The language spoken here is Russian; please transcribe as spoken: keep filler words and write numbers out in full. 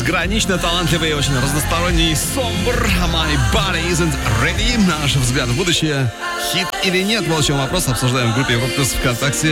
безгранично талантливый и очень разносторонний Somber My Body Isn't Ready. Наш взгляд в будущее. Хит или нет? Вот в чем вопрос. Обсуждаем в группе Европа Плюс ВКонтакте.